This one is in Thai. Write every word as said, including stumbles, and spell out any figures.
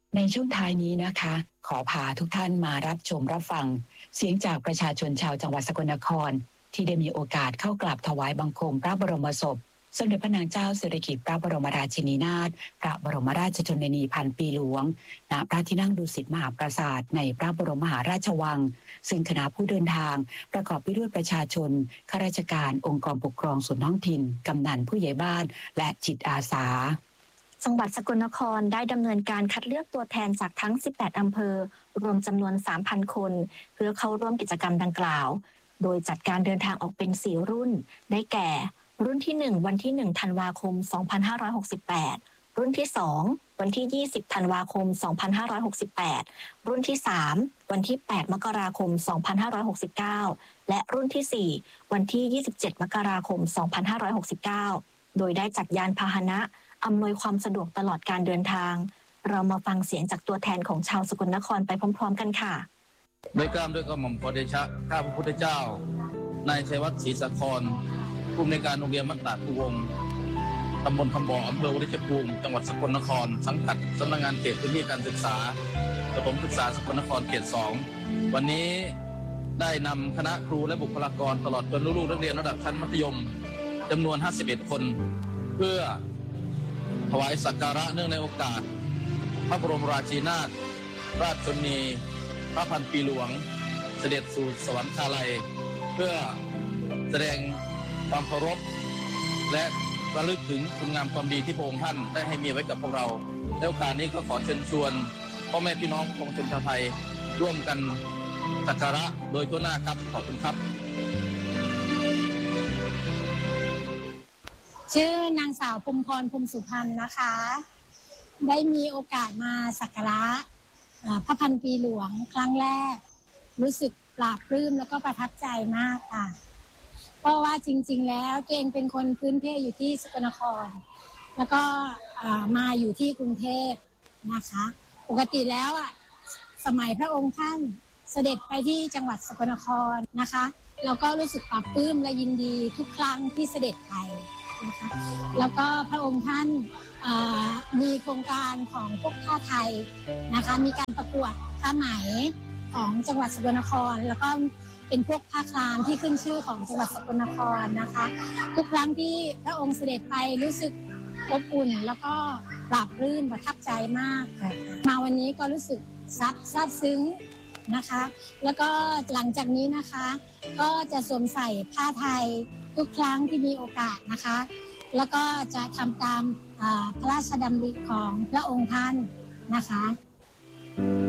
ในช่วงท้ายนี้นะคะขอพาทุกท่านมารับชมรับฟังเสียงจากประชาชนชาวจังหวัดสกลนครที่ได้มีโอกาสเข้ากราบถวายบังคมพระบรมศพสมเด็จพระนางเจ้าสิริกิติ์พระบรมราชินีนาถพระบรมราชชนนีพันปีหลวงณพระที่นั่งดุสิตมหาปราสาทในพระบรมมหาราชวังซึ่งคณะผู้เดินทางประกอบไปด้วยประชาชนข้าราชการองค์กรปกครองส่วนท้องถิ่นกำนันผู้ใหญ่บ้านและจิตอาสาจังหวัดสกลนครได้ดำเนินการคัดเลือกตัวแทนจากทั้งสิบแปดอำเภอรวมจำนวน สามพัน คนเพื่อเข้าร่วมกิจกรรมดังกล่าวโดยจัดการเดินทางออกเป็นสี่รุ่นได้แก่รุ่นที่หนึ่งวันที่หนึ่งธันวาคมสองพันห้าร้อยหกสิบแปดรุ่นที่สองวันที่ยี่สิบธันวาคมสองพันห้าร้อยหกสิบแปดรุ่นที่สามวันที่แปดมกราคมสองพันห้าร้อยหกสิบเก้าและรุ่นที่สี่วันที่ยี่สิบเจ็ดมกราคมสองพันห้าร้อยหกสิบเก้าโดยได้จัดยานพาหนะอำนวยความสะดวกตลอดการเดินทางเรามาฟังเสียงจากตัวแทนของชาวสกลนครไปพร้อมๆกันค่ะโดยกล้ามด้วยกระหม่อมขอเดชะข้าพระพุทธเจ้านายชัยวัฒน์ศรีสะครผู้อำนวยการโรงเรียนมัตตาภูวงศ์ตำบลคำบ่ออำเภอวริชภูมิจังหวัดสกลนครสังกัดสำนักงานเขตพื้นที่การศึกษาประถมศึกษาสกลนครเขตสองวันนี้ได้นำคณะครูและบุคลากรตลอดจนลูกๆนักเรียนระดับชั้นมัธยมจำนวนห้าสิบเอ็ดคนเพื่อถวายสักการะเนื่องในโอกาสพระบรมราชินีนาถราชชนนีพระพันปีหลวงเสด็จสู่สวรรคาลัยเพื่อแสดงความเคารพและระลึกถึงคุณงามความดีที่พระองค์ท่านได้ให้มีไว้กับพวกเราในโอกาสนี้ก็ขอเชิญชวนพ่อแม่พี่น้องปวงชนชาวไทยร่วมกันสักการะโดยทั่วหน้าครับขอบคุณครับชื่อนางสาวภูมิพรภูมิสุพรรณนะคะได้มีโอกาสมาสักการะพระพันปีหลวงครั้งแรกรู้สึกปลาบปลื้มแล้วก็ประทับใจมากค่ะเพราะว่าจริงๆแล้วตัวเองเป็นคนพื้นเพอยู่ที่สกลนครแล้วก็มาอยู่ที่กรุงเทพนะคะปกติแล้วอ่ะสมัยพระองค์ท่านเสด็จไปที่จังหวัดสกลนครนะคะเราก็รู้สึกปลาบปลื้มและยินดีทุกครั้งที่เสด็จไปนะคะแล้วก็พระองค์ท่านมีโครงการของพวกผ้าไทยนะคะมีการประกวดผ้าไหมของจังหวัดสกลนครแล้วก็เป็นพวกผ้าคลามที่ขึ้นชื่อของจังหวัดสกลนครนะคะทุกครั้งที่พระองค์เสด็จไปรู้สึกอบอุ่นแล้วก็ปลาบปลื้มประทับใจมากมาวันนี้ก็รู้สึกซาบซาบซึ้งนะคะแล้วก็หลังจากนี้นะคะก็จะสวมใส่ผ้าไทยทุกครั้งที่มีโอกาสนะคะแล้วก็จะทำตามพระราชดำริของพระองค์ท่านนะคะ